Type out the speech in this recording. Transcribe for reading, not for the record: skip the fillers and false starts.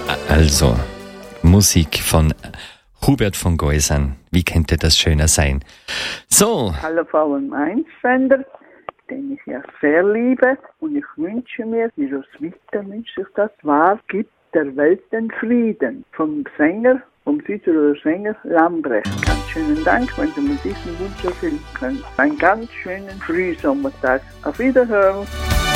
Also, Musik von Hubert von Geusern. Wie könnte das schöner sein? So. Hallo Frau Mainz-Sender, den ich ja sehr liebe. Und ich wünsche mir, wie Roswitha wünscht sich das, wahr gibt der Welt den Frieden. Vom Südtiroler Sänger Lambrecht. Ganz schönen Dank, wenn Sie mir diesen Wunsch erfüllen können. Einen ganz schönen Frühsommertag. Auf Wiederhören.